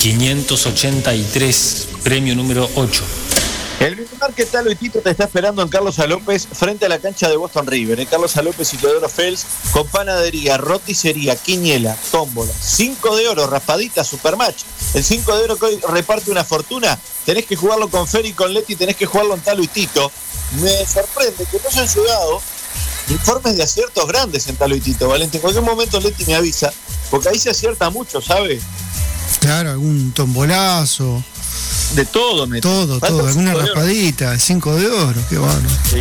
583, premio número 8. El Villamar que Talo y Tito te está esperando en Carlos A. López frente a la cancha de Boston River. Carlos A. López y Teodoro Fels con panadería, roticería, quiniela, tómbola, 5 de oro, raspadita, supermatch. El 5 de oro que hoy reparte una fortuna. Tenés que jugarlo con Fer y con Leti, tenés que jugarlo en Talo y Tito. Me sorprende que no se han llegado informes de aciertos grandes en Talo y Tito, Valente. En cualquier momento Leti me avisa, porque ahí se acierta mucho, ¿sabe? Claro, algún tombolazo. De todo, Todo, alguna raspadita, 5 de oro, qué bueno. Sí,